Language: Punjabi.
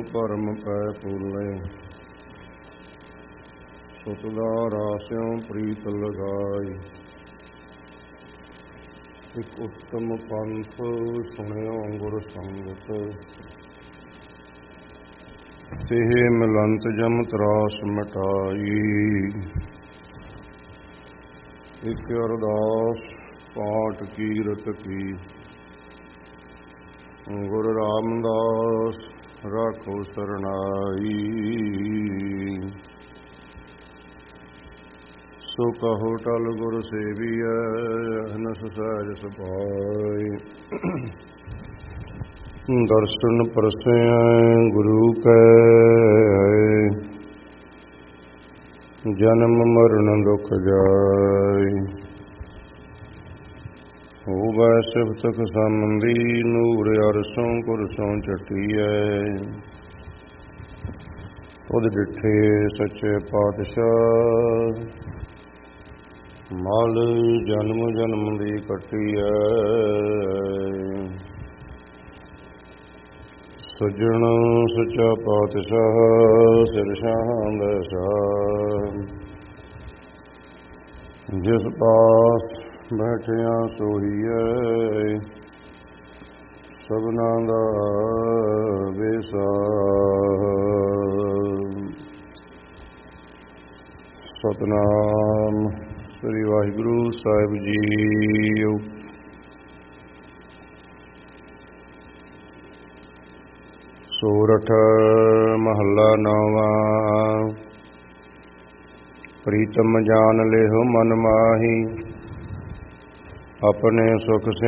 ਭਰਮ ਪੈ ਭੂਲੇ। ਸੁਤ ਦਾ ਰਾਸਿਓਂ ਪ੍ਰੀਤ ਲਗਾਈ। ਇਕ ਉੱਤਮ ਪੰਥ ਸੁਣਿਓ ਗੁਰ ਸੰਗਤ। ਤਿਹ ਮਿਲੰਤ ਜਮ ਤਰਾਸ ਮਿਟਾਈ। ਇਕ ਅਰਦਾਸ ਪਾਠ ਕੀਰਤ ਕੀ। ਗੁਰ ਰਾਮਦਾਸ ਰਾਖੋ ਸਰਨਾਈ। ਸੋ ਕਹੋ ਟਲ ਗੁਰ ਸੇਵੀਐ ਅਹਨਸ ਸਹਿਜ ਸੁਭਾਈ। ਦਰਸ਼ਨ ਪਰਸੈ ਗੁਰੂ ਕੈ ਜਨਮ ਮਰਨ ਦੁਖ ਜਾਇ। ਹੋਵੈ ਸਿਫਤਿ ਖਸਮੰਦੀ ਨੂਰ ਅਰਸੋਂ ਕੁਰਸੋਂ ਚਟੀਐ। ਤੁਧ ਡਿਠੇ ਸੱਚੇ ਪਾਤਸ਼ਾਹ ਮਲ ਜਨਮ ਜਨਮ ਦੀ ਕੱਟੀਐ। ਸੱਜਣ ਸੱਚਾ ਪਾਤਸ਼ਾਹ ਸਿਰ ਸ਼ਾਹਾਂ ਦਾ ਸ਼ਾਹ। ਜਿਸ ਪਾਸ ਬੈਠਿਆ ਸੋਹੀਐ ਸਭਨਾ ਦਾ ਵੇਸਾ। ਸਤਿਨਾਮ ਸ੍ਰੀ ਵਾਹਿਗੁਰੂ ਸਾਹਿਬ ਜੀਓ। ਸੋਰਠ ਮਹੱਲਾ ਨੌਵਾਂ। ਪ੍ਰੀਤਮ ਜਾਨ ਲਿਹੁ ਮਨ ਮਾਹੀ। ਆਪਣੇ ਸੁਖ